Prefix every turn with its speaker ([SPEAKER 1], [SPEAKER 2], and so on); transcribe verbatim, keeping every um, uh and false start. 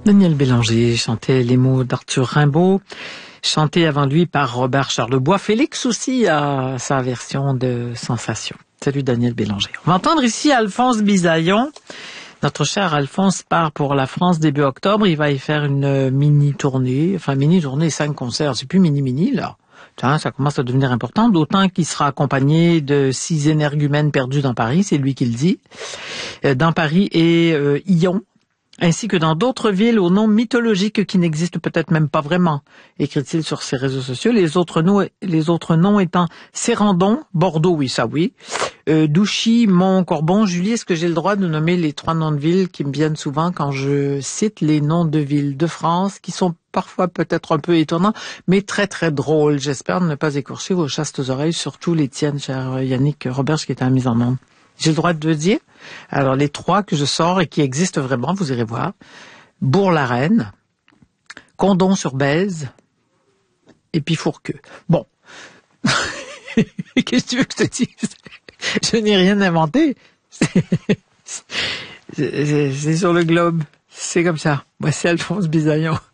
[SPEAKER 1] Daniel Bélanger chantait les mots d'Arthur Rimbaud, chanté avant lui par Robert Charlebois. Félix aussi a sa version de Sensation. Salut Daniel Bélanger. On va entendre ici Alphonse Bisaillon. Notre cher Alphonse part pour la France début octobre. Il va y faire une mini-tournée, enfin mini-tournée, cinq concerts. C'est plus mini-mini là. Ça commence à devenir important, d'autant qu'il sera accompagné de six énergumènes perdus dans Paris, c'est lui qui le dit. Dans Paris et euh, Lyon, ainsi que dans d'autres villes aux noms mythologiques qui n'existent peut-être même pas vraiment, écrit-il sur ses réseaux sociaux. Les autres noms, les autres noms étant Sérandon, Bordeaux, oui, ça oui, euh, Douchy, Mont-Corbon. Julie, est-ce que j'ai le droit de nommer les trois noms de villes qui me viennent souvent quand je cite les noms de villes de France, qui sont parfois peut-être un peu étonnants, mais très très drôles. J'espère ne pas écorcher vos chastes oreilles, surtout les tiennes, cher Yannick Roberge, qui est à la mise en onde. J'ai le droit de le dire. Alors, les trois que je sors et qui existent vraiment, vous irez voir. Bourg-la-Reine, Condon-sur-Bèze, et puis Fourqueux. Bon. Qu'est-ce que tu veux que je te dise? Je n'ai rien inventé. C'est sur le globe. C'est comme ça. Voici Alphonse Bisaillon.